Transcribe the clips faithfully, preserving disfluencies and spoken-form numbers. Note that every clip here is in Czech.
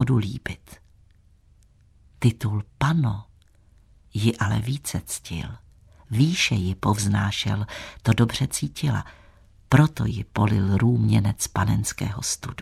budu líbit. Titul pano ji ale více ctil. Výše ji povznášel, to dobře cítila, proto ji polil růměnec panenského studu.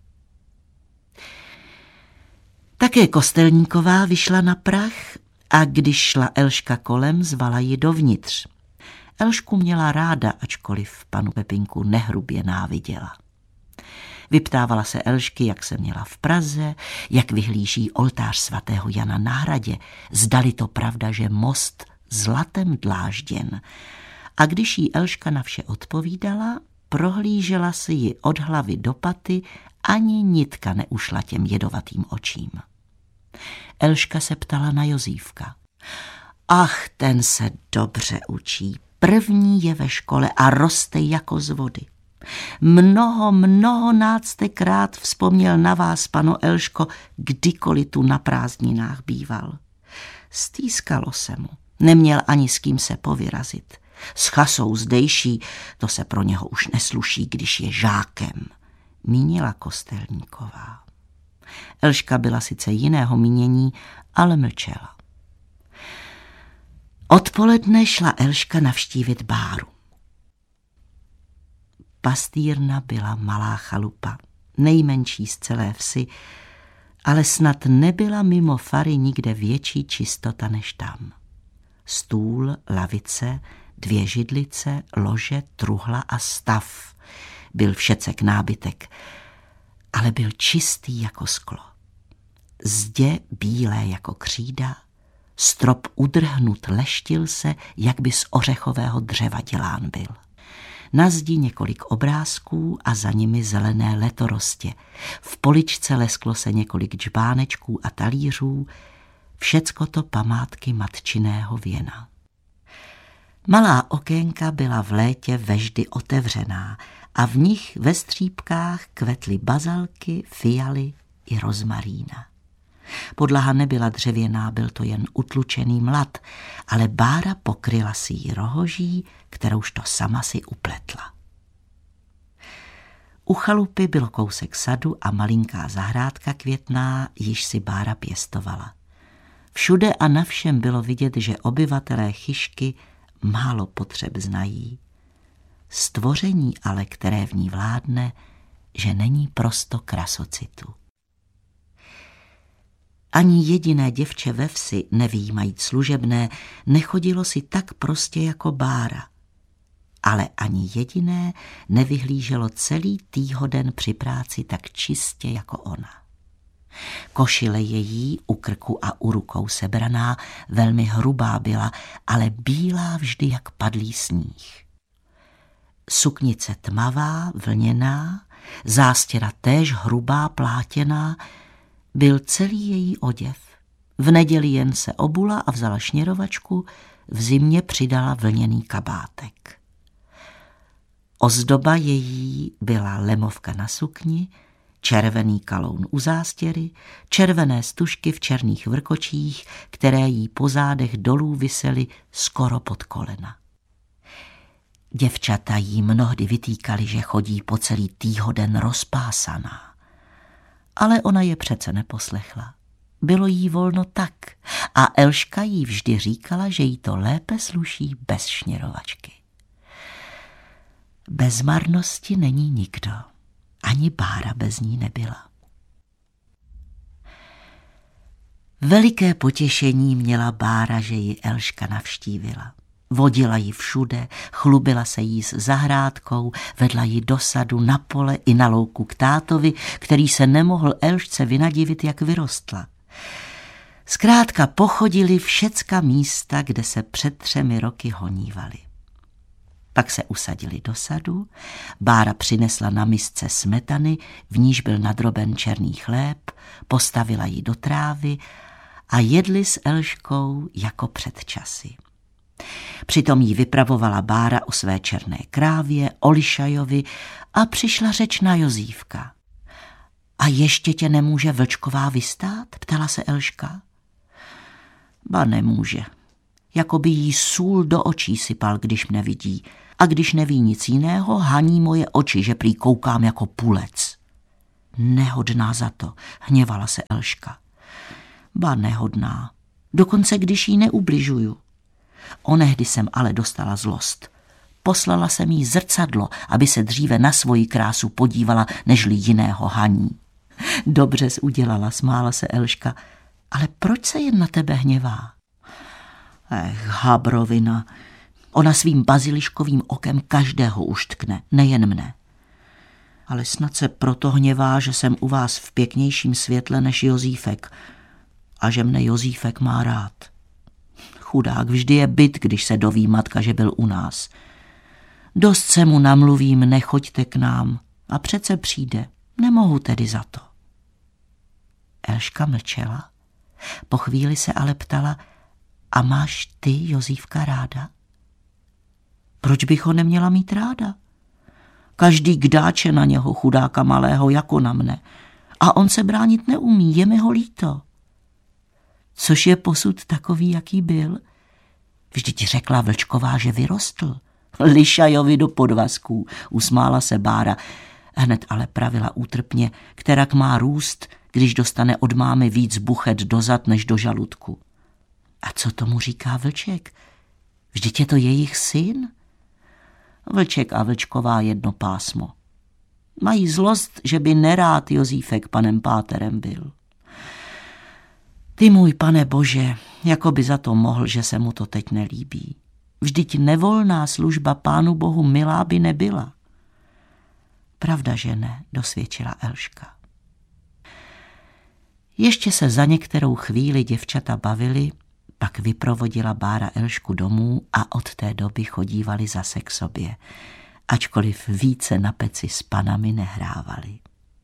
Také Kostelníková vyšla na prach a když šla Elška kolem, zvala ji dovnitř. Elšku měla ráda, ačkoliv panu Pepinku nehrubě náviděla. Vyptávala se Elšky, jak se měla v Praze, jak vyhlíží oltář svatého Jana na hradě, zdali to pravda, že most zlatem dlážděn. A když jí Elška na vše odpovídala, prohlížela si ji od hlavy do paty, ani nitka neušla těm jedovatým očím. Elška se ptala na Jozífka. Ach, ten se dobře učí, první je ve škole a roste jako z vody. Mnoho, mnoho náctekrát vzpomněl na vás, pano Elško, kdykoliv tu na prázdninách býval. Stýskalo se mu, neměl ani s kým se povyrazit. S chasou zdejší, to se pro něho už nesluší, když je žákem, mínila Kostelníková. Elška byla sice jiného mínění, ale mlčela. Odpoledne šla Elška navštívit Báru. Pastýrna byla malá chalupa, nejmenší z celé vsi, ale snad nebyla mimo fary nikde větší čistota než tam. Stůl, lavice, dvě židlice, lože, truhla a stav. Byl všecek nábytek, ale byl čistý jako sklo. Zdě bílé jako křída, strop udrhnut leštil se, jak by z ořechového dřeva dělán byl. Na zdi několik obrázků a za nimi zelené letorostě. V poličce lesklo se několik džbánečků a talířů, všecko to památky matčiného věna. Malá okénka byla v létě veždy otevřená a v nich ve střípkách kvetly bazalky, fialy i rozmarína. Podlaha nebyla dřevěná, byl to jen utlučený mlad, ale Bára pokryla si ji rohoží, kterouž to sama si upletla. U chalupy bylo kousek sadu a malinká zahrádka květná, již si Bára pěstovala. Všude a na všem bylo vidět, že obyvatelé Chyšky málo potřeb znají. Stvoření ale, které v ní vládne, že není prosto krasocitu. Ani jediné děvče ve vsi, nevyjímajíc služebné, nechodilo si tak prostě jako Bára. Ale ani jediné nevyhlíželo celý týhoden při práci tak čistě jako ona. Košile její u krku a u rukou sebraná, velmi hrubá byla, ale bílá vždy jak padlý sníh. Suknice tmavá, vlněná, zástěra též hrubá, plátěná, byl celý její oděv. V neděli jen se obula a vzala šněrovačku, v zimě přidala vlněný kabátek. Ozdoba její byla lemovka na sukni, červený kaloun u zástěry, červené stužky v černých vrkočích, které jí po zádech dolů visely skoro pod kolena. Děvčata jí mnohdy vytýkali, že chodí po celý týhoden rozpásaná. Ale ona je přece neposlechla. Bylo jí volno tak a Elška jí vždy říkala, že jí to lépe sluší bez šněrovačky. Bez marnosti není nikdo. Ani Bára bez ní nebyla. Veliké potěšení měla Bára, že ji Elška navštívila. Vodila ji všude, chlubila se jí s zahrádkou, vedla ji do sadu, na pole i na louku k tátovi, který se nemohl Elšce vynadivit, jak vyrostla. Zkrátka pochodili všecka místa, kde se před třemi roky honívali. Pak se usadili do sadu, Bára přinesla na misce smetany, v níž byl nadroben černý chléb, postavila ji do trávy a jedli s Elškou jako před časy. Přitom jí vypravovala Bára o své černé krávě, o Lišajovi a přišla řeč na Jozífka. A ještě tě nemůže Vlčková vystát? Ptala se Elška. Ba nemůže. Jako by jí sůl do očí sypal, když mne vidí. A když neví nic jiného, haní moje oči, že prý koukám jako pulec. Nehodná za to, hněvala se Elška. Ba nehodná, dokonce když jí neubližuju. Onehdy jsem ale dostala zlost. Poslala jsem jí zrcadlo, aby se dříve na svoji krásu podívala, nežli jiného haní. Dobře jsi udělala, smála se Elška, ale proč se jen na tebe hněvá? Ech, habrovina, ona svým baziliškovým okem každého uštkne, nejen mne. Ale snad se proto hněvá, že jsem u vás v pěknějším světle než Jozífek a že mne Jozífek má rád. Chudák, vždy je byt, když se doví matka, že byl u nás. Dost se mu namluvím, nechoďte k nám, a přece přijde, nemohu tedy za to. Elška mlčela, po chvíli se ale ptala, a máš ty Jozífka ráda? Proč bych ho neměla mít ráda? Každý kdáče na něho, chudáka malého, jako na mne. A on se bránit neumí, je mi ho líto. Což je posud takový, jaký byl? Vždyť řekla Vlčková, že vyrostl. Lišajovi do podvazků, usmála se Bára. Hned ale pravila útrpně, kterak má růst, když dostane od mámy víc buchet do zad než do žaludku. A co tomu říká Vlček? Vždyť je to jejich syn? Vlček a Vlčková jedno pásmo. Mají zlost, že by nerád Jozífek panem páterem byl. Ty můj pane Bože, jako by za to mohl, že se mu to teď nelíbí. Vždyť nevolná služba Pánu Bohu milá by nebyla. Pravda, že ne, dosvědčila Elška. Ještě se za některou chvíli děvčata bavili, pak vyprovodila Bára Elšku domů a od té doby chodívali zase k sobě, ačkoliv více na peci s panami nehrávali.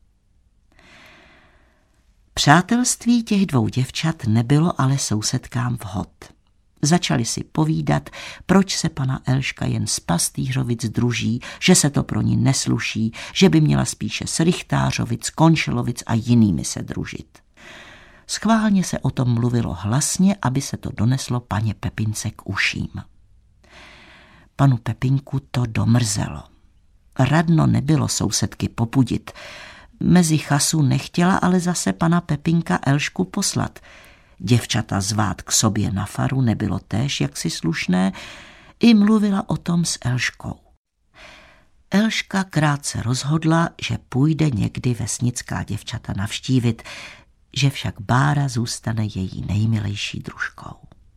Přátelství těch dvou děvčat nebylo ale sousedkám vhod. Začali si povídat, proč se pana Elška jen z Pastýřovic druží, že se to pro ní nesluší, že by měla spíše z Rychtářovic, Končelovic a jinými se družit. Schválně se o tom mluvilo hlasně, aby se to doneslo paně Pepince k uším. Panu Pepinku to domrzelo. Radno nebylo sousedky popudit. Mezi chasu nechtěla ale zase pana Pepinka Elšku poslat. Děvčata zvát k sobě na faru nebylo též jaksi slušné, i mluvila o tom s Elškou. Elška krátce rozhodla, že půjde někdy vesnická děvčata navštívit, že však Bára zůstane její nejmilejší družkou.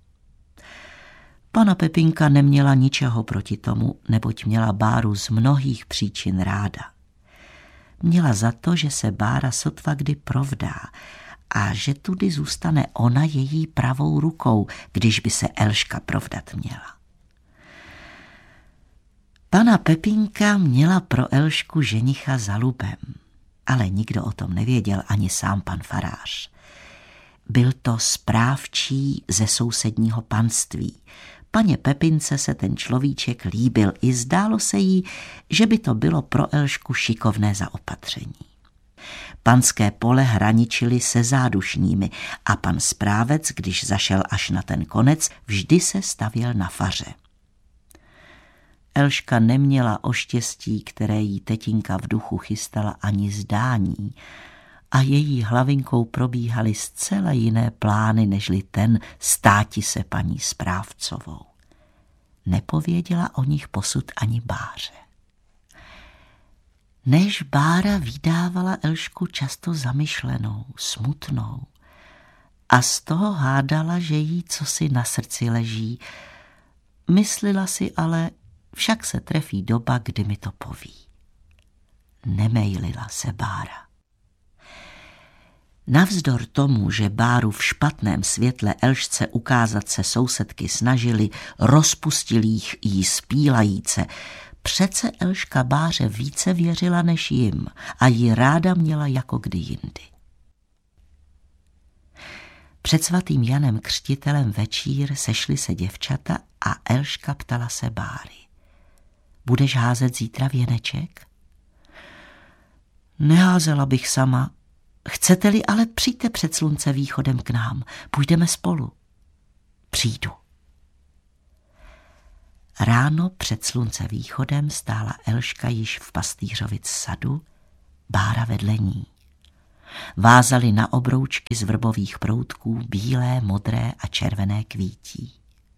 Pana Pepinka neměla ničeho proti tomu, neboť měla Báru z mnohých příčin ráda. Měla za to, že se Bára sotva kdy provdá a že tudy zůstane ona její pravou rukou, když by se Elška provdat měla. Pana Pepinka měla pro Elšku ženicha za lubem, ale nikdo o tom nevěděl, ani sám pan farář. Byl to správčí ze sousedního panství. Paně Pepince se ten človíček líbil i zdálo se jí, že by to bylo pro Elšku šikovné zaopatření. Panské pole hraničily se zádušními a pan správec, když zašel až na ten konec, vždy se stavěl na faře. Elška neměla o štěstí, které jí tetinka v duchu chystala, ani zdání, a její hlavinkou probíhaly zcela jiné plány, nežli ten státi se paní správcovou. Nepověděla o nich posud ani Báře. Než Bára vydávala Elšku často zamyšlenou, smutnou a z toho hádala, že jí cosi na srdci leží. Myslela si ale, však se trefí doba, kdy mi to poví. Nemejlila se Bára. Navzdor tomu, že Báru v špatném světle Elšce ukázat se sousedky snažili, rozpustil jich jí spílajíce, přece Elška Báře více věřila než jim a ji ráda měla jako kdy jindy. Před svatým Janem Křtitelem večír sešly se děvčata a Elška ptala se Báry. Budeš házet zítra věneček? Neházela bych sama. Chcete-li, ale přijďte před slunce východem k nám. Půjdeme spolu. Přijdu. Ráno před slunce východem stála Elška již v Pastýřovic sadu, Bára vedle ní. Vázali na obroučky z vrbových proutků bílé, modré a červené kvítí.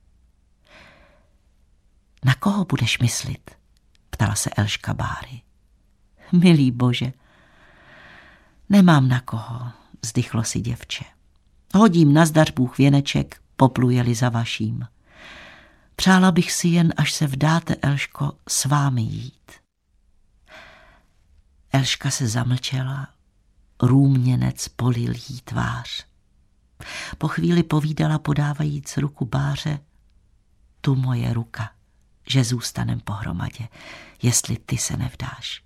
Na koho budeš myslit? Ptala se Elška Báry. Milý Bože, nemám na koho, vzdychlo si děvče. Hodím nazdař Bůh věneček, popluje-li za vaším. Přála bych si jen, až se vdáte, Elško, s vámi jít. Elška se zamlčela, růměnec polil jí tvář. Po chvíli povídala, podávajíc ruku Báře, tu moje ruka, že zůstanem pohromadě, jestli ty se nevdáš.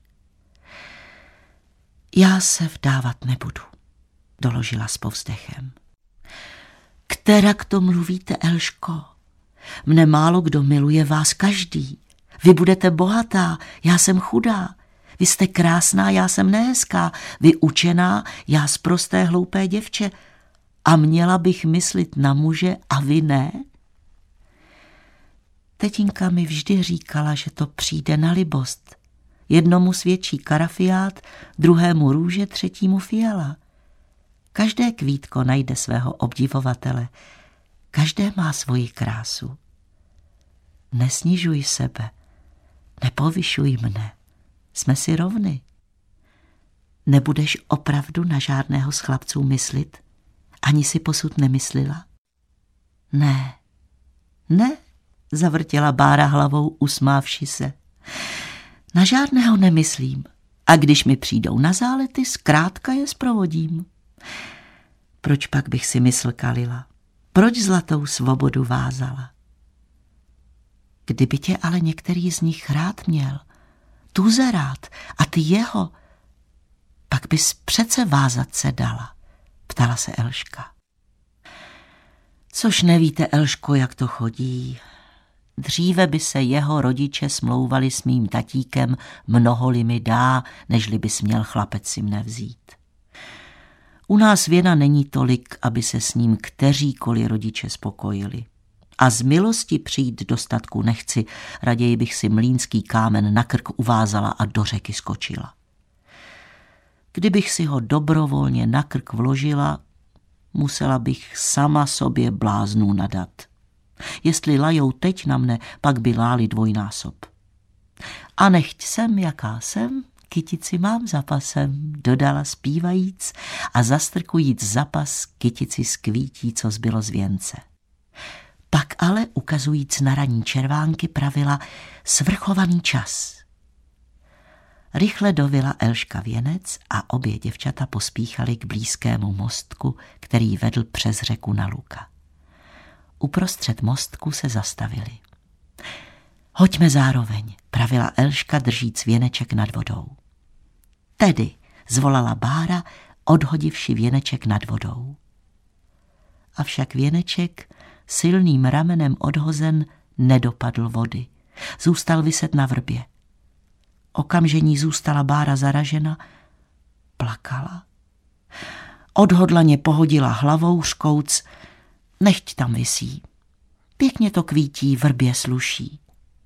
Já se vdávat nebudu, doložila s povzdechem. Kterak to mluvíte, Elško? Mne málo kdo miluje, vás každý. Vy budete bohatá, já jsem chudá. Vy jste krásná, já jsem nehezká. Vy učená, já sprosté hloupé děvče. A měla bych myslit na muže a vy ne? Tetinka mi vždy říkala, že to přijde na libost. Jednomu svědčí karafiát, druhému růže, třetímu fiala. Každé kvítko najde svého obdivovatele. Každé má svoji krásu. Nesnižuj sebe, nepovyšuj mne. Jsme si rovny. Nebudeš opravdu na žádného z chlapců myslit? Ani si posud nemyslela? Ne, ne, zavrtěla Bára hlavou, usmávši se. Na žádného nemyslím. A když mi přijdou na zálety, zkrátka je zprovodím. Proč pak bych si mysl kalila? Proč zlatou svobodu vázala? Kdyby tě ale některý z nich rád měl, tuze rád a ty jeho, pak bys přece vázat se dala, ptala se Elška. Což nevíte, Elško, jak to chodí. Dříve by se jeho rodiče smlouvali s mým tatíkem, mnoholi mi dá, nežli bys měl chlapec si mne vzít. U nás věna není tolik, aby se s ním kteříkoliv rodiče spokojili. A z milosti přijít do statku nechci, raději bych si mlýnský kámen na krk uvázala a do řeky skočila. Kdybych si ho dobrovolně na krk vložila, musela bych sama sobě bláznů nadat. Jestli lajou teď na mne, pak by láli dvojnásob. A nechť jsem, jaká jsem, kytici mám za pasem, dodala zpívajíc a zastrkujíc za pas kytici z kvítí, co zbylo z věnce. Pak ale, ukazujíc na raní červánky, pravila svrchovaný čas. Rychle dovila Elška věnec a obě děvčata pospíchaly k blízkému mostku, který vedl přes řeku na Luka. Uprostřed mostku se zastavili. Hoďme zároveň, pravila Elška, držíc věneček nad vodou. Tedy, zvolala Bára, odhodivši věneček nad vodou. Avšak věneček, silným ramenem odhozen, nedopadl vody. Zůstal viset na vrbě. Okamžení zůstala Bára zaražena, plakala. Odhodlaně pohodila hlavou, řkouc, nechť tam visí. Pěkně to kvítí, vrbě sluší.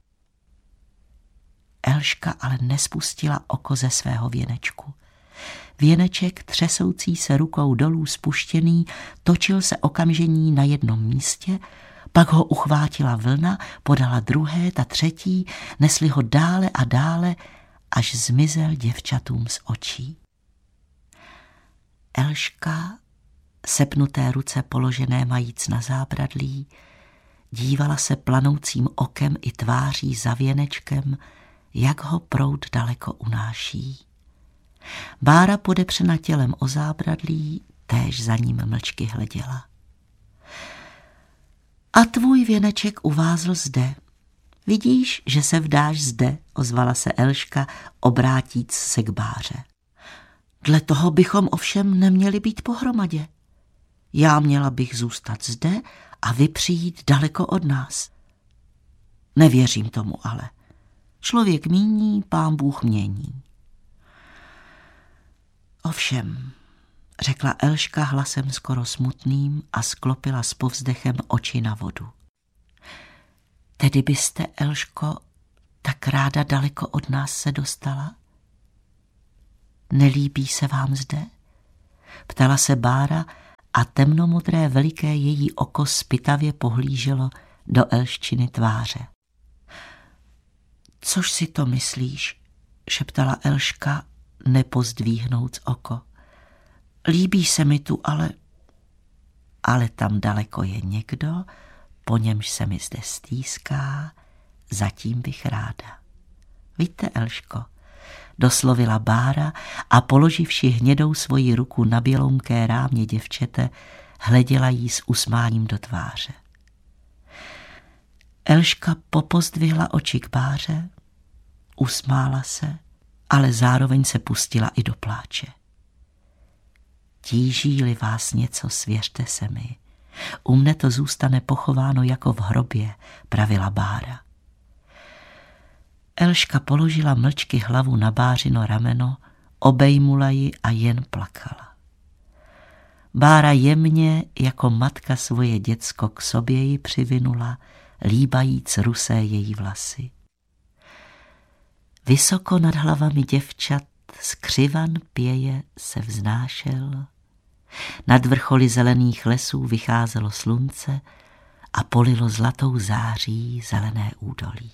Elška ale nespustila oko ze svého věnečku. Věneček, třesoucí se rukou dolů spuštěný, točil se okamžení na jednom místě, pak ho uchvátila vlna, podala druhé, ta třetí, nesli ho dále a dále, až zmizel děvčatům z očí. Elška, sepnuté ruce položené majíc na zábradlí, dívala se planoucím okem i tváří za věnečkem, jak ho proud daleko unáší. Bára podepřena tělem o zábradlí, též za ním mlčky hleděla. A tvůj věneček uvázl zde. Vidíš, že se vdáš zde, ozvala se Elška, obrátíc se k Báře. Dle toho bychom ovšem neměli být pohromadě. Já měla bych zůstat zde a vy přijít daleko od nás. Nevěřím tomu ale. Člověk míní, Pán Bůh mění. Ovšem, řekla Elška hlasem skoro smutným a sklopila s povzdechem oči na vodu. Tedy byste, Elško, tak ráda daleko od nás se dostala? Nelíbí se vám zde? Ptala se Bára a temnomodré veliké její oko zpytavě pohlíželo do Elščiny tváře. Což si to myslíš? Šeptala Elška, nepozdvíhnouc oko. Líbí se mi tu, ale... Ale tam daleko je někdo, po němž se mi zde stýská, zatím bych ráda. Víte, Elško, doslovila Bára a položivši hnědou svoji ruku na bělounké rámě děvčete, hleděla jí s usmáním do tváře. Elška popozdvihla oči k Báře, usmála se, ale zároveň se pustila i do pláče. Tíží-li vás něco, svěřte se mi. U mne to zůstane pochováno jako v hrobě, pravila Bára. Elška položila mlčky hlavu na Bářino rameno, obejmula ji a jen plakala. Bára jemně jako matka svoje děcko k sobě ji přivinula, líbajíc rusé její vlasy. Vysoko nad hlavami děvčat skřivan pěje se vznášel, nad vrcholy zelených lesů vycházelo slunce a polilo zlatou září zelené údolí.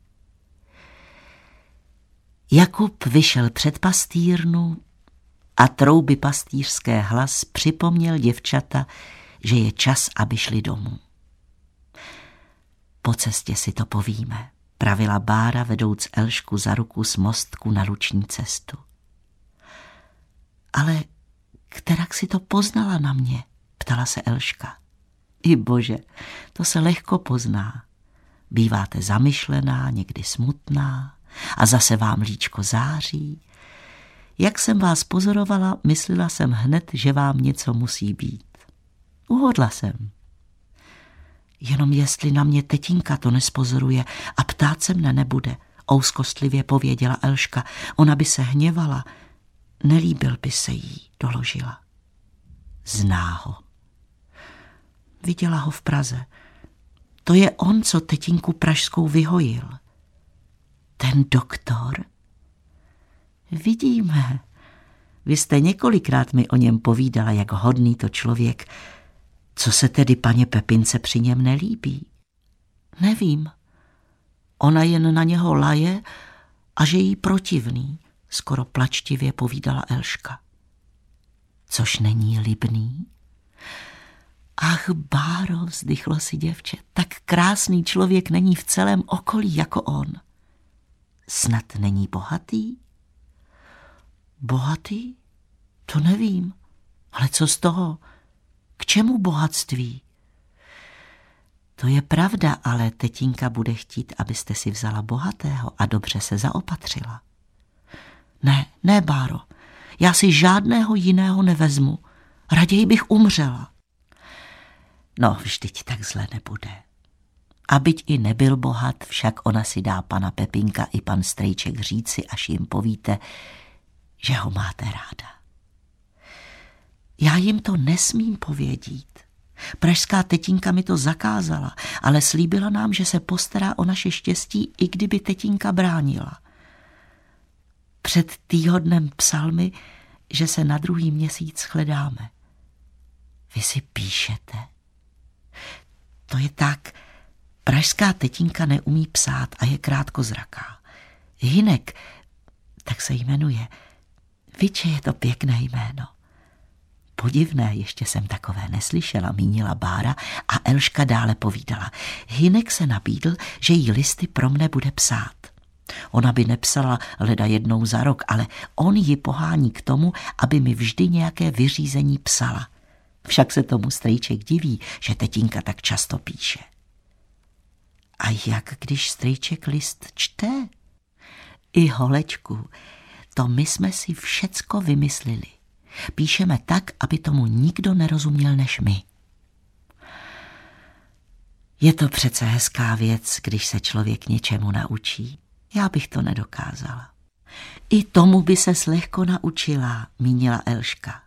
Jakub vyšel před pastýrnu a trouby pastýřské hlas připomněl děvčata, že je čas, aby šli domů. Po cestě si to povíme, pravila Bára, vedouc Elšku za ruku z mostku na luční cestu. Ale kterak si to poznala na mě, ptala se Elška. I bože, to se lehko pozná. Býváte zamyšlená, někdy smutná a zase vám líčko září. Jak jsem vás pozorovala, myslela jsem hned, že vám něco musí být. Uhodla jsem. Jenom jestli na mě tetinka to nespozoruje a ptát se mne nebude, ouskostlivě pověděla Elška. Ona by se hněvala. Nelíbil by se jí, doložila. Zná ho. Viděla ho v Praze. To je on, co tetinku pražskou vyhojil. Ten doktor? Vidíme. Vy jste několikrát mi o něm povídala, jak hodný to člověk. Co se tedy paně Pepince při něm nelíbí? Nevím. Ona jen na něho laje a že jí protivný, skoro plačtivě povídala Elška. Což není libný? Ach, Báro, vzdychlo si děvče, tak krásný člověk není v celém okolí jako on. Snad není bohatý? Bohatý? To nevím. Ale co z toho? K čemu bohatství? To je pravda, ale tetinka bude chtít, abyste si vzala bohatého a dobře se zaopatřila. Ne, ne, Báro, já si žádného jiného nevezmu. Raději bych umřela. No, vždyť tak zle nebude. A byť i nebyl bohat, však ona si dá pana Pepinka i pan Strejček říci, až jim povíte, že ho máte ráda. Já jim to nesmím povědít. Pražská tetinka mi to zakázala, ale slíbila nám, že se postará o naše štěstí, i kdyby tetinka bránila. Před týhodnem psal mi, že se na druhý měsíc shledáme. Vy si píšete? To je tak, pražská tetinka neumí psát a je krátkozraká. Hynek, tak se jmenuje. Viče, je to pěkné jméno. Podivné, ještě jsem takové neslyšela, mínila Bára a Elška dále povídala. Hynek se nabídl, že jí listy pro mne bude psát. Ona by nepsala leda jednou za rok, ale on ji pohání k tomu, aby mi vždy nějaké vyřízení psala. Však se tomu Strejček diví, že tetinka tak často píše. A jak když Strejček list čte? I holečku, to my jsme si všecko vymyslili. Píšeme tak, aby tomu nikdo nerozuměl než my. Je to přece hezká věc, když se člověk něčemu naučí. Já bych to nedokázala. I tomu by se lehko naučila, mínila Elška.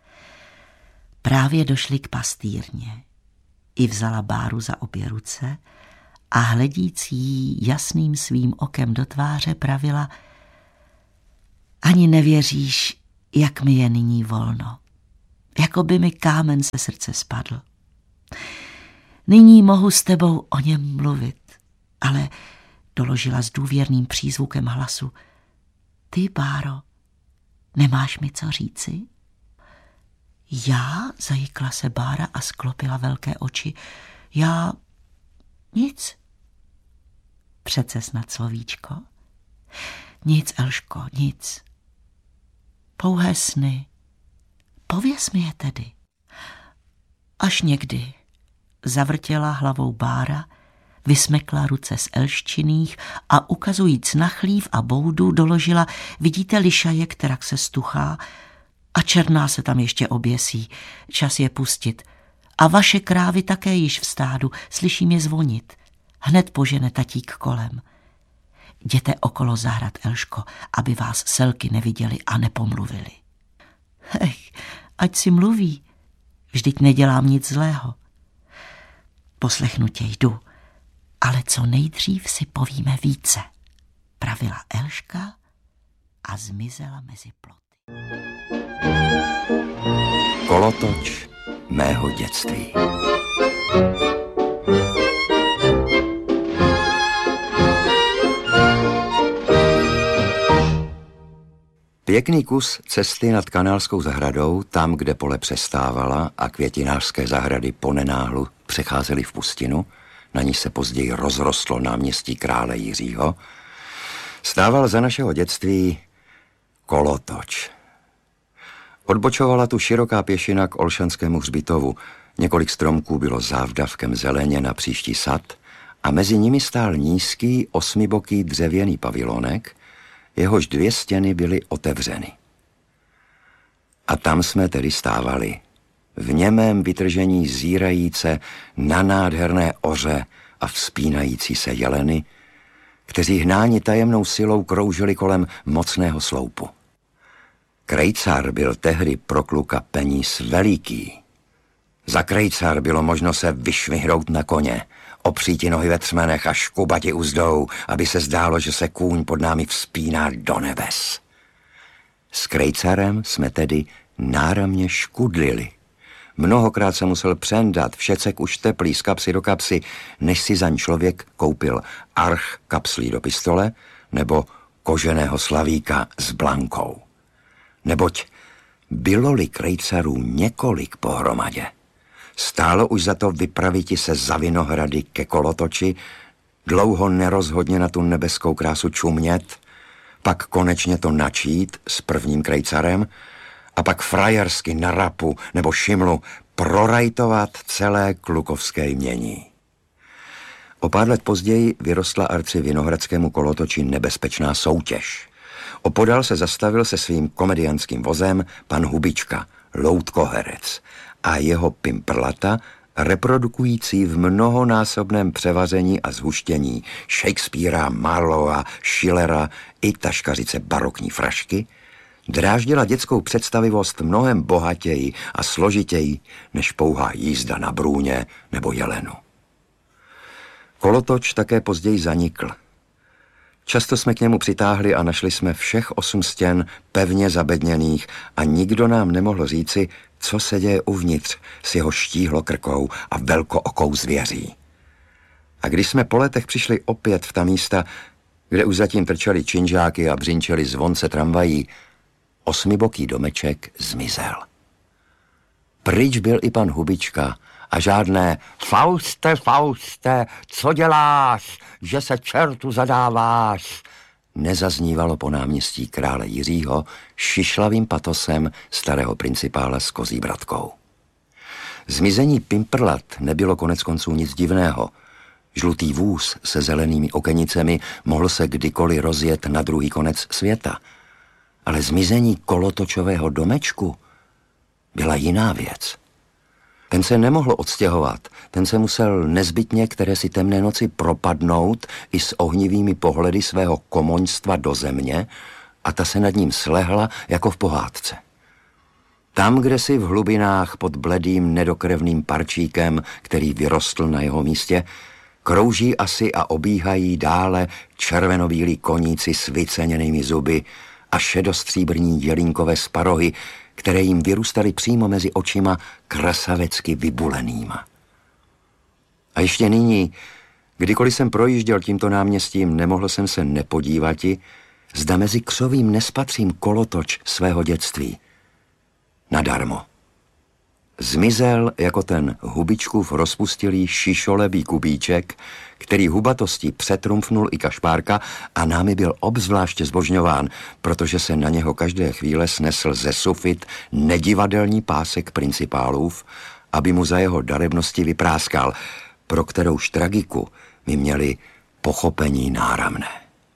Právě došli k pastýrně. I vzala Báru za obě ruce a hledíc jí jasným svým okem do tváře pravila: ani nevěříš, jak mi je nyní volno. jako by mi kámen ze srdce spadl. Nyní mohu s tebou o něm mluvit, ale doložila s důvěrným přízvukem hlasu. Ty, Báro, nemáš mi co říci? Já, zajikla se Bára a sklopila velké oči. Já nic. Přece snad slovíčko. Nic, Elško, nic. Pouhé sny. Pověz mi je tedy. Až někdy. Zavrtěla hlavou Bára, vysmekla ruce z elščiných a ukazujíc na chlív a boudu doložila, vidíte lišaje, kterak se stuchá a černá se tam ještě oběsí. Čas je pustit. A vaše krávy také již v stádu, slyším je zvonit. Hned požene tatík kolem. Jděte okolo zahrad, Elško, aby vás selky neviděli a nepomluvili. Ech, ať si mluví, vždyť nedělám nic zlého. Poslechnu tě, jdu, ale co nejdřív si povíme více, pravila Elška a zmizela mezi ploty. Kolotoč mého dětství. Pěkný kus cesty nad Kanálskou zahradou, tam, kde pole přestávala a květinářské zahrady ponenáhlu přecházely v pustinu, na níž se později rozrostlo náměstí krále Jiřího, stával za našeho dětství kolotoč. Odbočovala tu široká pěšina k Olšanskému hřbitovu, několik stromků bylo závdavkem zeleně na příští sad a mezi nimi stál nízký osmiboký dřevěný pavilonek, jehož dvě stěny byly otevřeny. A tam jsme tedy stávali, v němém vytržení zírajíce na nádherné oře a vzpínající se jeleny, kteří hnáni tajemnou silou kroužili kolem mocného sloupu. Krejcar byl tehdy pro kluka peníz veliký. Za krejcar bylo možno se vyšvihnout na koně, opříti nohy ve třmenech a škubati uzdou, aby se zdálo, že se kůň pod námi vzpíná do nebes. S krejcarem jsme tedy náramně škudlili. Mnohokrát se musel přendat všecek už teplý z kapsy do kapsy, než si zaň člověk koupil arch kapslí do pistole nebo koženého slavíka s blankou. Neboť bylo-li krejcarů několik pohromadě, stálo už za to vypraviti se za Vinohrady ke kolotoči, dlouho nerozhodně na tu nebeskou krásu čumět, pak konečně to načít s prvním krejcarem a pak frajersky na Rapu nebo Šimlu prorajtovat celé klukovské jmění. O pár let později vyrostla arci vinohradskému kolotoči nebezpečná soutěž. Opodál se zastavil se svým komediánským vozem pan Hubička, loutkoherec, a jeho pimprlata, reprodukující v mnohonásobném převaření a zhuštění Shakespearea, Marlowa, Schillera i taškařice barokní frašky, dráždila dětskou představivost mnohem bohatěji a složitěji než pouhá jízda na brůně nebo jelenu. Kolotoč také později zanikl. Často jsme k němu přitáhli a našli jsme všech osm stěn pevně zabedněných a nikdo nám nemohl říci, co se děje uvnitř s jeho štíhlokrkou a velkookou zvěří. A když jsme po letech přišli opět v ta místa, kde už zatím trčeli činžáky a břinčeli zvonce tramvají, osmiboký domeček zmizel. Pryč byl i pan Hubička a žádné Fauste, Fauste, co děláš, že se čertu zadáváš, nezaznívalo po náměstí krále Jiřího šišlavým patosem starého principála s kozí bratkou. Zmizení pimprlat nebylo konec konců nic divného. Žlutý vůz se zelenými okenicemi mohl se kdykoliv rozjet na druhý konec světa. Ale zmizení kolotočového domečku byla jiná věc. Ten se nemohl odstěhovat, ten se musel nezbytně které si temné noci propadnout i s ohnivými pohledy svého komoňstva do země a ta se nad ním slehla jako v pohádce. Tam, kde si v hlubinách pod bledým nedokrevným parčíkem, který vyrostl na jeho místě, krouží asi a obíhají dále červenobílí koníci s vyceněnými zuby a šedostříbrní jelínkové sparohy, které jim vyrůstaly přímo mezi očima krasavecky vybulenýma. A ještě nyní, kdykoliv jsem projížděl tímto náměstím, nemohl jsem se nepodívati, zda mezi křovím nespatřím kolotoč svého dětství. Nadarmo. Zmizel jako ten hubičkův rozpustilý šišolebý kubíček, který hubatostí přetrumfnul i Kašpárka a námi byl obzvláště zbožňován, protože se na něho každé chvíle snesl ze sufit nedivadelní pásek principálův, aby mu za jeho darebnosti vypráskal, pro kterouž tragiku my měli pochopení náramné.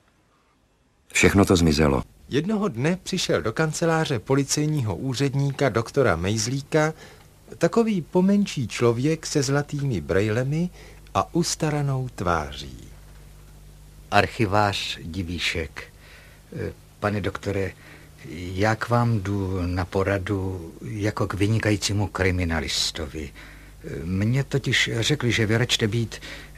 Všechno to zmizelo. Jednoho dne přišel do kanceláře policejního úředníka doktora Mejzlíka takový pomenší člověk se zlatými brejlemi a ustaranou tváří. Archivář Divíšek. Pane doktore, já k vám jdu na poradu jako k vynikajícímu kriminalistovi. Mně totiž řekli, že vy račte být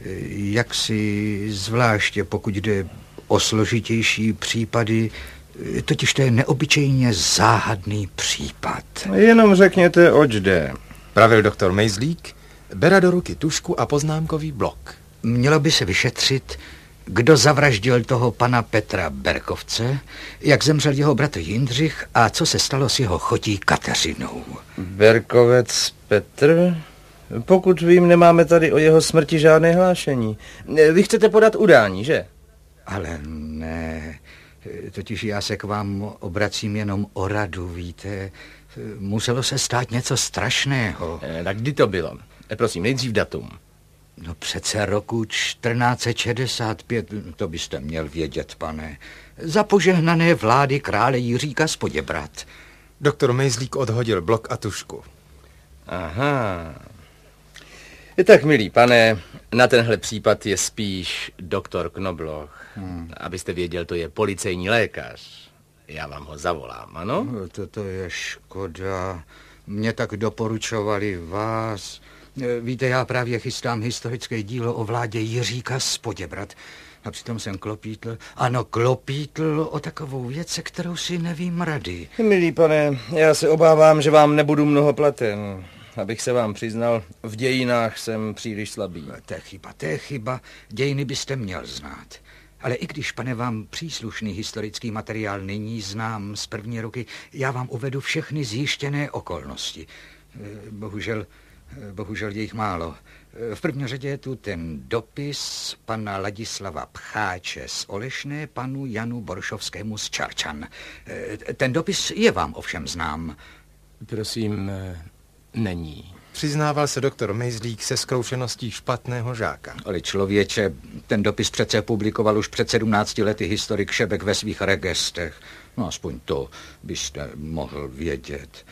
jaksi zvláště, pokud jde o složitější případy, totiž to je neobyčejně záhadný případ. Jenom řekněte, oč jde. Pravil doktor Mejzlík, bere do ruky tužku a poznámkový blok. Mělo by se vyšetřit, kdo zavraždil toho pana Petra Berkovce, jak zemřel jeho bratr Jindřich a co se stalo s jeho chotí Kateřinou. Berkovec Petr? Pokud vím, nemáme tady o jeho smrti žádné hlášení. Vy chcete podat udání, že? Ale ne, totiž já se k vám obracím jenom o radu, víte. Muselo se stát něco strašného. E, tak kdy to bylo? E, prosím, nejdřív datum. No přece roku čtrnáct set šedesát pět, to byste měl vědět, pane. Za požehnané vlády krále Jiříka z Poděbrad. Doktor Mejzlík odhodil blok a tužku. Aha. Tak, milý pane, na tenhle případ je spíš doktor Knobloch. Hmm. Abyste věděl, to je policejní lékař. Já vám ho zavolám, ano? No, to, to je škoda. Mě tak doporučovali vás. Víte, já právě chystám historické dílo o vládě Jiříka z Poděbrad. A přitom jsem klopítl, ano, klopítl o takovou věc, se kterou si nevím rady. Milý pane, já se obávám, že vám nebudu mnoho platen. Abych se vám přiznal, v dějinách jsem příliš slabý. To je chyba, to je chyba. Dějiny byste měl znát. Ale i když, pane, vám příslušný historický materiál není znám z první ruky, já vám uvedu všechny zjištěné okolnosti. Bohužel, bohužel je jich málo. V první řadě je tu ten dopis pana Ladislava Pcháče z Olešné panu Janu Boršovskému z Čarčan. Ten dopis je vám ovšem znám. Prosím, není. Přiznával se doktor Mejzlík se zkroušeností špatného žáka. Ale člověče, ten dopis přece publikoval už před sedmnácti lety historik Šebek ve svých regestech. No aspoň to byste mohl vědět.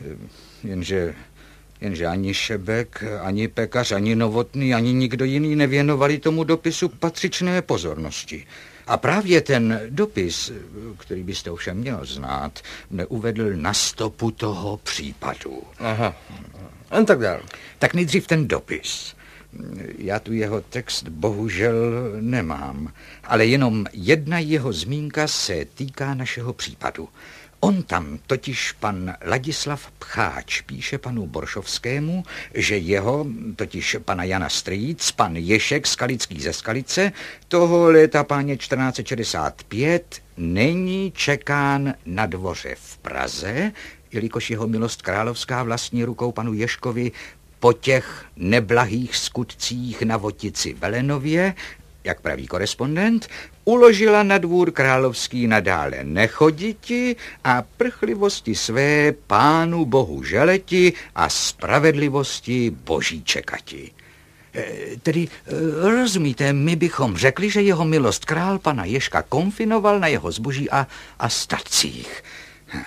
Jenže, jenže ani Šebek, ani Pekař, ani Novotný, ani nikdo jiný nevěnovali tomu dopisu patřičné pozornosti. A právě ten dopis, který byste ovšem měl znát, neuvedl na stopu toho případu. Aha. A tak dál. Tak nejdřív ten dopis. Já tu jeho text bohužel nemám, ale jenom jedna jeho zmínka se týká našeho případu. On tam totiž pan Ladislav Pcháč píše panu Boršovskému, že jeho, totiž pana Jana Strýc, pan Ješek Skalický ze Skalice, toho léta páně čtrnáct set šedesát pět není čekán na dvoře v Praze, jelikož jeho milost královská vlastní rukou panu Ješkovi po těch neblahých skutcích na Votici Velenově, jak praví korespondent, uložila na dvůr královský nadále nechoditi a prchlivosti své pánu bohu želeti a spravedlivosti boží čekati. E, tedy, e, rozumíte, my bychom řekli, že jeho milost král pana Ježka konfinoval na jeho zboží a, a statcích. E,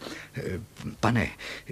pane,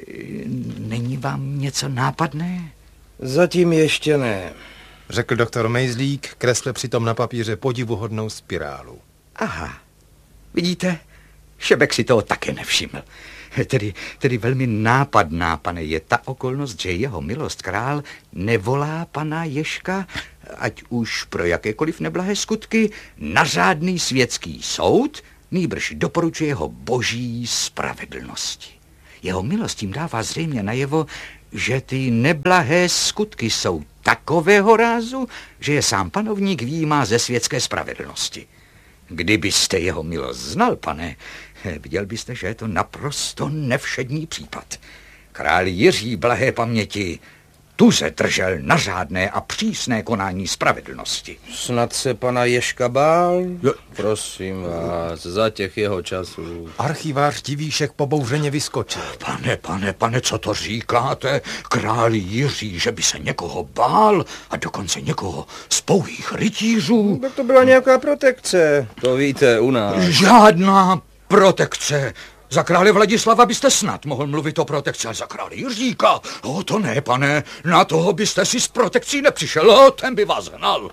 není vám něco nápadné? Zatím ještě ne. Řekl doktor Mejzlík, kresle přitom na papíře podivuhodnou spirálu. Aha, vidíte, Šebek si toho také nevšiml. Tedy, tedy velmi nápadná, pane, je ta okolnost, že jeho milost král nevolá pana Ježka, ať už pro jakékoliv neblahé skutky, na řádný světský soud, nýbrž doporučuje ho boží spravedlnosti. Jeho milost tím dává zřejmě najevo, že ty neblahé skutky jsou takového rázu, že je sám panovník výjímá ze světské spravedlnosti. Kdybyste jeho milost znal, pane, viděl byste, že je to naprosto nevšední případ. Král Jiří blahé paměti tuze držel na řádné a přísné konání spravedlnosti. Snad se pana Ježka bál? Jo. Prosím vás, za těch jeho časů. Archivář Divíšek pobouřeně vyskočil. Pane, pane, pane, co to říkáte? Král Jiří, že by se někoho bál a dokonce někoho z pouhých rytířů? Tak to byla nějaká protekce, to víte u nás. Žádná protekce. Za krále Vladislava byste snad mohl mluvit o protekci, ale za krále Jiříka, o to ne, pane, na toho byste si s protekcí nepřišel, o, ten by vás hnal.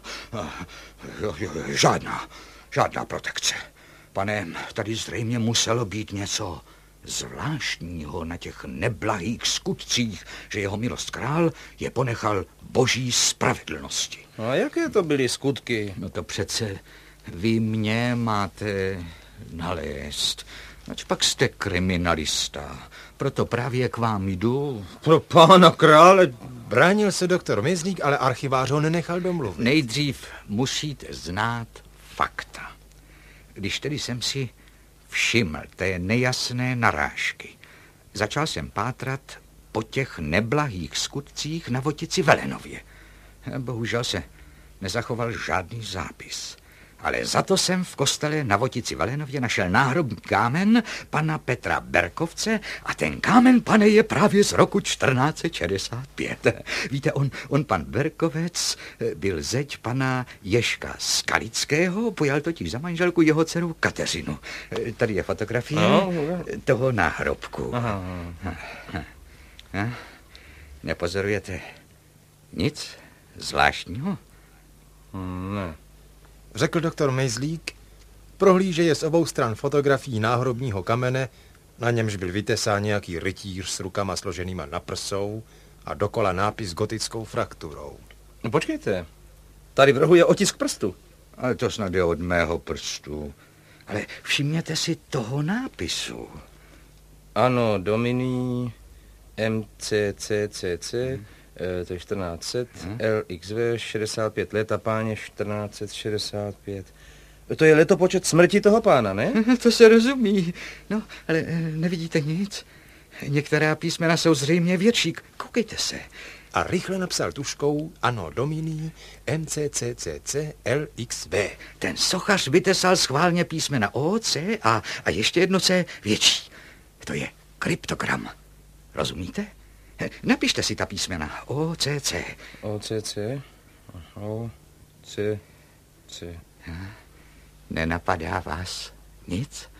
Žádná, žádná protekce. Pane, tady zřejmě muselo být něco zvláštního na těch neblahých skutcích, že jeho milost král je ponechal boží spravedlnosti. A jaké to byly skutky? No to přece vy mě máte nalézt. Ač pak jste kriminalista, proto právě k vám jdu. Pro pána krále. Bránil se doktor Mejzlík, ale archivář ho nenechal domluvit. Nejdřív musíte znát fakta. Když tedy jsem si všiml té nejasné narážky, začal jsem pátrat po těch neblahých skutcích na Votici Velenově. Bohužel se nezachoval žádný zápis. Ale za to jsem v kostele na Votici Velenově našel náhrobní kámen pana Petra Berkovce a ten kámen, pane, je právě z roku čtrnáct set šedesát pět. Víte, on, on pan Berkovec byl zeď pana Ježka Skalického, pojal totiž za manželku jeho dceru Kateřinu. Tady je fotografie no, toho náhrobku. Aha. Aha. Nepozorujete nic zvláštního? Ne. Řekl doktor Mejzlík, prohlížeje z obou stran fotografií náhrobního kamene, na němž byl vytesán nějaký rytíř s rukama složenýma na prsou a dokola nápis gotickou frakturou. No počkejte, tady v rohu je otisk prstu. Ale to snad je od mého prstu. Ale všimněte si toho nápisu. Ano, Domini M C C C C, hmm. to je čtrnáct set, hmm. L X V, šedesát pět let a páně čtrnáct set šedesát pět. To je letopočet smrti toho pána, ne? To se rozumí. No, ale nevidíte nic? Některá písmena jsou zřejmě větší. Koukejte se. A rychle napsal tuškou Anno Domini M C C C C L X V. Ten sochař vytesal schválně písmena O, C a, a ještě jedno C větší. To je kryptogram. Rozumíte? Napište si ta písmena. O, C, C. O, C, C. O, C, C. Nenapadá vás nic?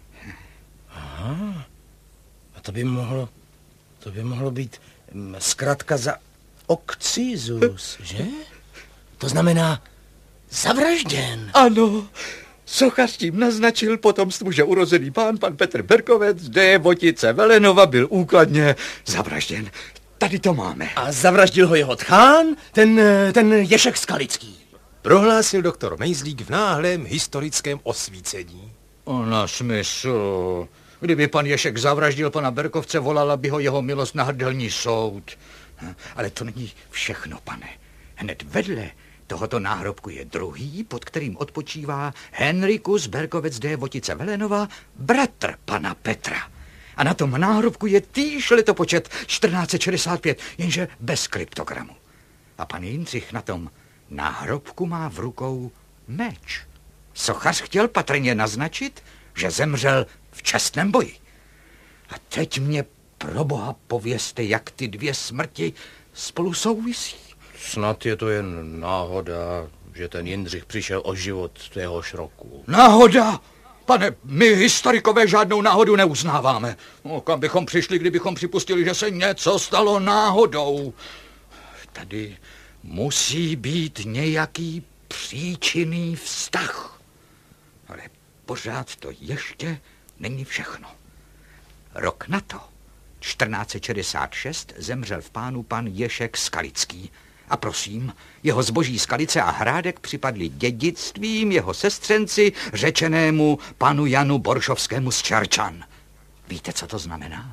Aha. A to by mohlo, to by mohlo být zkratka za okcizus, že? To znamená zavražděn. Ano. Sochař tím naznačil potomstvu, že urozený pán, pan Petr Berkovec, de Votice Velenova, byl úkladně zavražděn. Tady to máme. A zavraždil ho jeho tchán, ten, ten Ježek Skalický. Prohlásil doktor Mejzlík v náhlém historickém osvícení. Na smysl. Kdyby pan Ježek zavraždil pana Berkovce, volala by ho jeho milost na hrdelní soud. Ale to není všechno, pane. Hned vedle tohoto náhrobku je druhý, pod kterým odpočívá Henrikus Berkovec de Votice Velenova, bratr pana Petra. A na tom náhrobku je týž letopočet čtrnáct set šedesát pět, jenže bez kryptogramu. A pan Jindřich na tom náhrobku má v rukou meč. Sochař chtěl patrně naznačit, že zemřel v čestném boji. A teď mě pro boha povězte, jak ty dvě smrti spolu souvisí. Snad je to jen náhoda, že ten Jindřich přišel o život téhož roku. Náhoda? Pane, my historikové žádnou náhodu neuznáváme. No, kam bychom přišli, kdybychom připustili, že se něco stalo náhodou? Tady musí být nějaký příčinný vztah. Ale pořád to ještě není všechno. Rok na to, čtrnáct set šedesát šest, zemřel v pánu pan Ježek Skalický. A prosím, jeho zboží Skalice a Hrádek připadli dědictvím jeho sestřenci, řečenému panu Janu Boršovskému z Čarčan. Víte, co to znamená?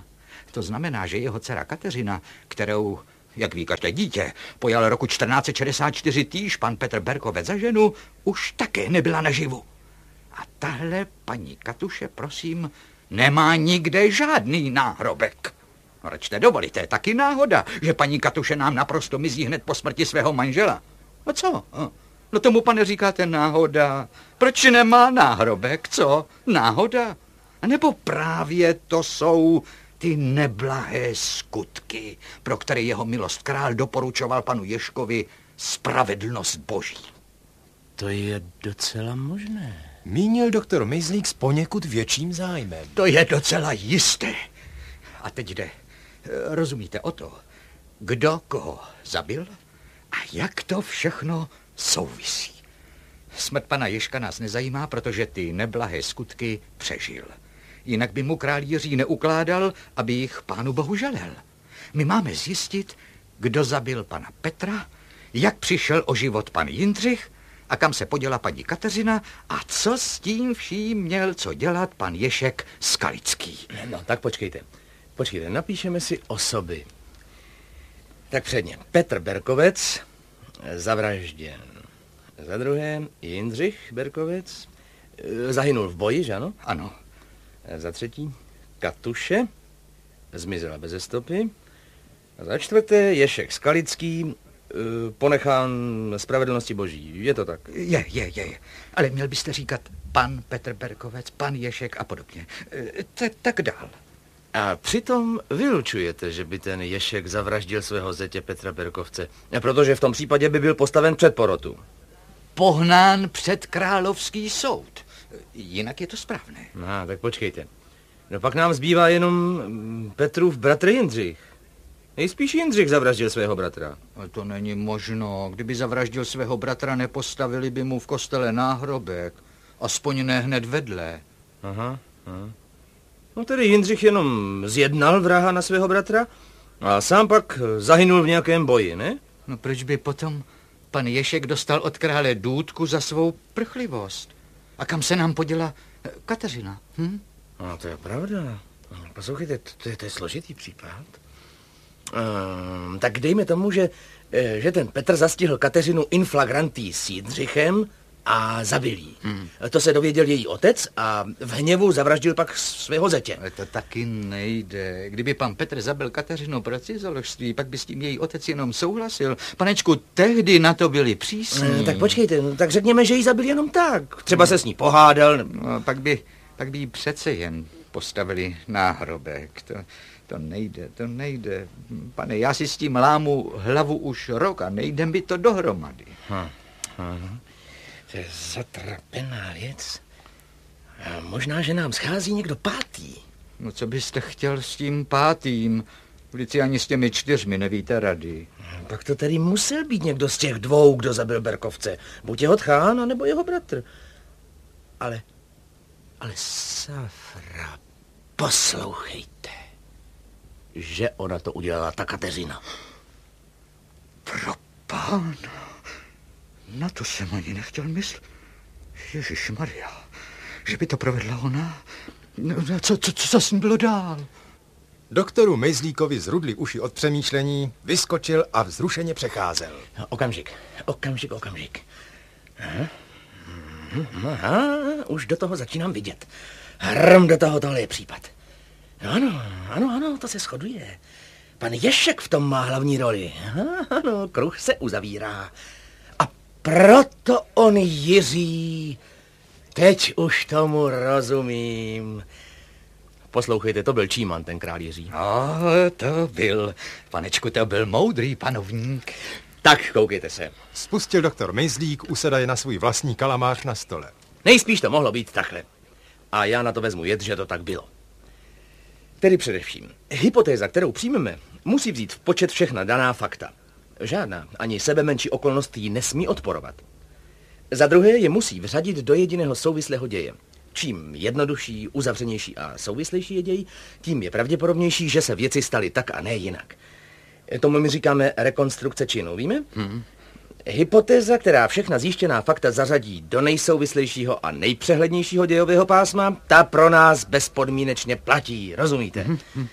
To znamená, že jeho dcera Kateřina, kterou, jak ví každé dítě, pojal roku čtrnáct set šedesát čtyři týž pan Petr Berkovec za ženu, už také nebyla naživu. A tahle paní Katuše, prosím, nemá nikde žádný náhrobek. Račte dovolíte, taky náhoda, že paní Katuše nám naprosto mizí hned po smrti svého manžela. A co? No tomu, pane, říkáte náhoda. Proč nemá náhrobek, co? Náhoda? A nebo právě to jsou ty neblahé skutky, pro které jeho milost král doporučoval panu Ježkovi spravedlnost boží. To je docela možné. Mínil doktor Mejzlík s poněkud větším zájmem. To je docela jisté. A teď jde, rozumíte, o to, kdo koho zabil a jak to všechno souvisí. Smrt pana Ježka nás nezajímá, protože ty neblahé skutky přežil. Jinak by mu král Jiří neukládal, aby jich pánu bohu želel. My máme zjistit, kdo zabil pana Petra, jak přišel o život pan Jindřich a kam se poděla paní Kateřina a co s tím vším měl co dělat pan Ježek Skalický. No, tak počkejte. Počkejte, napíšeme si osoby. Tak předně, Petr Berkovec, zavražděn. Za druhé, Jindřich Berkovec, zahynul v boji, že ano? Ano. Za třetí, Katuše, zmizela beze stopy. A za čtvrté, Ježek Skalický, ponechán spravedlnosti boží. Je to tak? Je, je, je. Ale měl byste říkat pan Petr Berkovec, pan Ježek a podobně. Tak, tak dál. A přitom vylučujete, že by ten Ježek zavraždil svého zetě Petra Berkovce, protože v tom případě by byl postaven před porotu. Pohnán před královský soud. Jinak je to správné. No, tak počkejte. No pak nám zbývá jenom Petrův bratr Jindřich. Nejspíš Jindřich zavraždil svého bratra. Ale to není možno. Kdyby zavraždil svého bratra, nepostavili by mu v kostele náhrobek. Aspoň ne hned vedle. Aha, aha. No tedy Jindřich jenom zjednal vraha na svého bratra a sám pak zahynul v nějakém boji, ne? No proč by potom pan Ježek dostal od krále důtku za svou prchlivost? A kam se nám poděla Kateřina? Hm? No to je pravda. Poslouchejte, to je, to je složitý případ. Um, tak dejme tomu, že, že ten Petr zastihl Kateřinu in flagranti s Jindřichem a zabil jí. Hmm. To se dověděl její otec a v hněvu zavraždil pak svého zetě. Ale to taky nejde. Kdyby pan Petr zabil Kateřinu pro cizoložství, pak by s tím její otec jenom souhlasil. Panečku, tehdy na to byli přísní. Hmm, tak počkejte, no, tak řekněme, že jí zabil jenom tak. Třeba se s ní pohádal. No, pak by, pak by jí přece jen postavili náhrobek. To, to nejde, to nejde. Pane, já si s tím lámu hlavu už rok a nejde mi to dohromady. Hm. Hm. To je zatrapená věc. A možná, že nám schází někdo pátý. No co byste chtěl s tím pátým? Vždyť si ani s těmi čtyřmi nevíte rady. Pak to tedy musel být někdo z těch dvou, kdo zabil Berkovce. Buď jeho tchán, nebo jeho bratr. Ale, ale Safra, poslouchejte, že ona to udělala ta Kateřina. Pro pána. Na to jsem ani nechtěl myslet. Ježišmarja, že by to provedla ona? No, co, co, co s ní bylo dál? Doktoru Mejzlíkovi zrudli uši od přemýšlení, vyskočil a vzrušeně přecházel. Okamžik, okamžik, okamžik. Aha. Aha, už do toho začínám vidět. Hrm do toho, tohle je případ. Ano, ano, ano, to se shoduje. Pan Ježek v tom má hlavní roli. Aha, ano, kruh se uzavírá. Proto on Jiří, teď už tomu rozumím. Poslouchejte, to byl Číman, ten král Jiří. A to byl, panečku, to byl moudrý panovník. Tak, koukejte se. Spustil doktor Mejzlík, usedaje na svůj vlastní kalamář na stole. Nejspíš to mohlo být takhle. A já na to vezmu jed, že to tak bylo. Tedy především, hypotéza, kterou přijmeme, musí vzít v počet všechna daná fakta. Žádná, ani sebe menší okolnost jí nesmí odporovat. Za druhé je musí vřadit do jediného souvislého děje. Čím jednodušší, uzavřenější a souvislejší je děj, tím je pravděpodobnější, že se věci staly tak a ne jinak. Tomu my říkáme rekonstrukce činu, víme? Hmm. Hypotéza, která všechna zjištěná fakta zařadí do nejsouvislejšího a nejpřehlednějšího dějového pásma, ta pro nás bezpodmínečně platí, rozumíte? Hmm.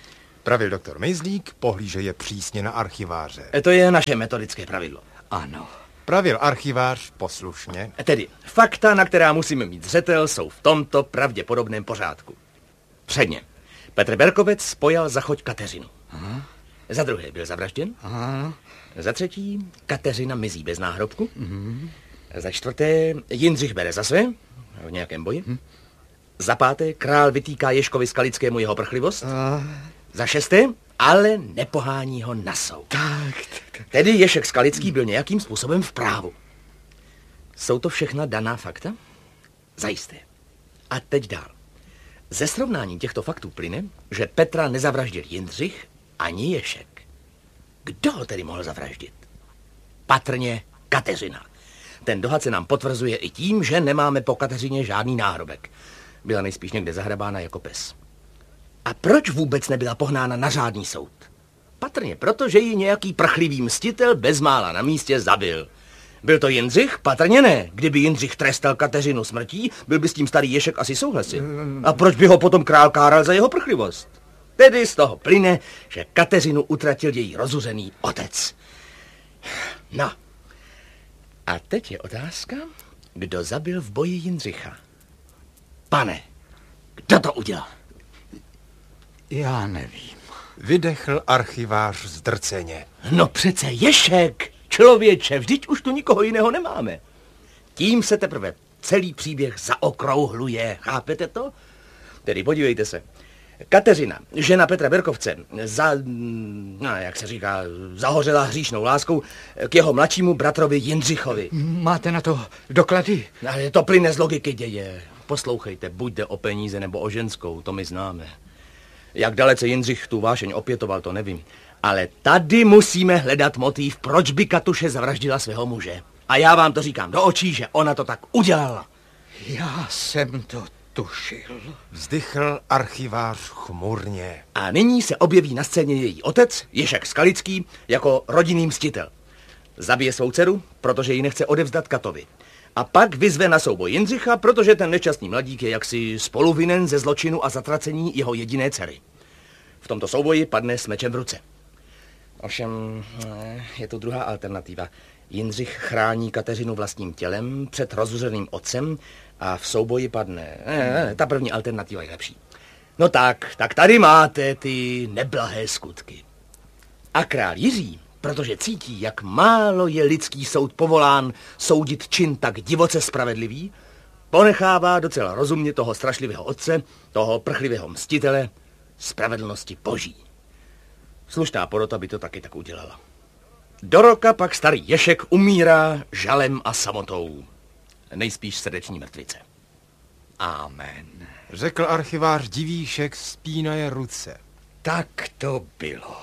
Pravil doktor Mejzlík, pohlížeje přísně na archiváře. To je naše metodické pravidlo. Ano. Pravil archivář poslušně. Tedy fakta, na která musíme mít zřetel, jsou v tomto pravděpodobném pořádku. Předně. Petr Berkovec pojal za choď Kateřinu. Aha. Za druhé byl zavražděn. Aha. Za třetí Kateřina mizí bez náhrobku. Mhm. Za čtvrté Jindřich bere za své v nějakém boji. Mhm. Za páté král vytýká Ježkovi Skalickému jeho prchlivost. A... Za šesté ale nepohání ho na soud. Tak, tak. Tedy Ježek Skalický byl nějakým způsobem v právu. Jsou to všechna daná fakta? Zajisté. A teď dál. Ze srovnání těchto faktů plyne, že Petra nezavraždil Jindřich ani Ježek. Kdo ho tedy mohl zavraždit? Patrně Kateřina. Ten dohad se nám potvrzuje i tím, že nemáme po Kateřině žádný náhrobek. Byla nejspíš někde zahrabána jako pes. A proč vůbec nebyla pohnána na řádný soud? Patrně proto, že ji nějaký prchlivý mstitel bezmála na místě zabil. Byl to Jindřich? Patrně ne. Kdyby Jindřich trestal Kateřinu smrtí, byl by s tím starý Ježek asi souhlasil. A proč by ho potom král káral za jeho prchlivost? Tedy z toho plyne, že Kateřinu utratil její rozuřený otec. No. A teď je otázka, kdo zabil v boji Jindřicha. Pane, kdo to udělal? Já nevím. Vydechl archivář zdrceně. No přece Ježek, člověče, vždyť už tu nikoho jiného nemáme. Tím se teprve celý příběh zaokrouhluje, chápete to? Tedy podívejte se. Kateřina, žena Petra Berkovce, za, no, jak se říká, zahořela hříšnou láskou k jeho mladšímu bratrovi Jindřichovi. Máte na to doklady? Ale to plyne z logiky děje. Poslouchejte, buď jde o peníze nebo o ženskou, to my známe. Jak dalece Jindřich tu vášeň opětoval, to nevím. Ale tady musíme hledat motiv, proč by Katuše zavraždila svého muže. A já vám to říkám do očí, že ona to tak udělala. Já jsem to tušil. Vzdychl archivář chmurně. A nyní se objeví na scéně její otec, Ježek Skalický, jako rodinný mstitel. Zabije svou dceru, protože ji nechce odevzdat Katovi. A pak vyzve na souboj Jindřicha, protože ten nešťastný mladík je jaksi spoluvinen ze zločinu a zatracení jeho jediné dcery. V tomto souboji padne s mečem v ruce. Ovšem je tu druhá alternativa. Jindřich chrání Kateřinu vlastním tělem před rozuřeným otcem a v souboji padne. Ne, ne, ta první alternativa je lepší. No tak, tak tady máte ty neblahé skutky. A král Jiří, protože cítí, jak málo je lidský soud povolán soudit čin tak divoce spravedlivý, ponechává docela rozumně toho strašlivého otce, toho prchlivého mstitele, spravedlnosti boží. Slušná porota by to taky tak udělala. Do roka pak starý Ježek umírá žalem a samotou. Nejspíš srdeční mrtvice. Amen. Řekl archivář Divíšek, spínaje ruce. Tak to bylo.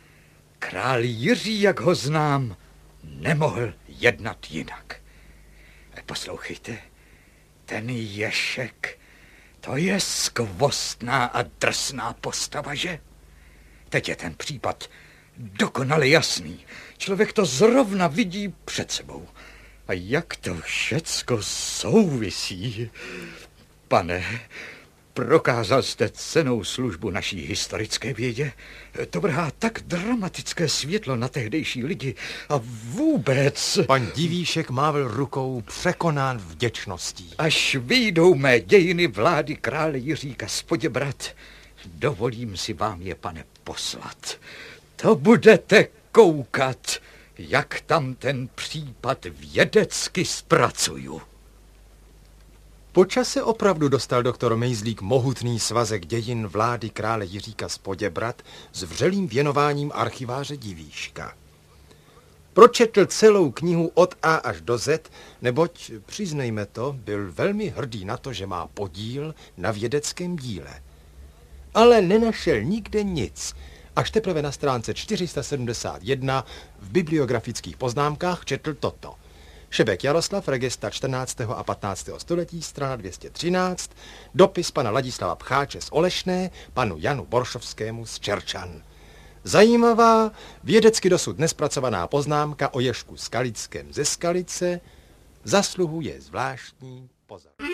Král Jiří, jak ho znám, nemohl jednat jinak. Poslouchejte, ten Ježek, to je skvostná a drsná postava, že? Teď je ten případ dokonale jasný. Člověk to zrovna vidí před sebou. A jak to všecko souvisí. Pane, prokázal jste cennou službu naší historické vědě. To vrhá tak dramatické světlo na tehdejší lidi a vůbec... Pan Divíšek mávl rukou, překonán vděčností. Až vyjdou mé dějiny vlády krále Jiříka z Poděbrad, dovolím si vám je, pane, poslat. To budete koukat, jak tam ten případ vědecky zpracuju. Po čase opravdu dostal doktor Mejzlík mohutný svazek dějin vlády krále Jiříka z Poděbrad s vřelým věnováním archiváře Divíška. Pročetl celou knihu od A až do Z, neboť, přiznejme to, byl velmi hrdý na to, že má podíl na vědeckém díle. Ale nenašel nikde nic. Až teprve na stránce čtyři sta sedmdesát jedna v bibliografických poznámkách četl toto. Šebek Jaroslav, regesta čtrnáctého a patnáctého století, strana dvě stě třináct, dopis pana Ladislava Pcháče z Olešné, panu Janu Boršovskému z Čerčan. Zajímavá, vědecky dosud nespracovaná poznámka o Ježku Skalickém ze Skalice zasluhuje zvláštní pozornost.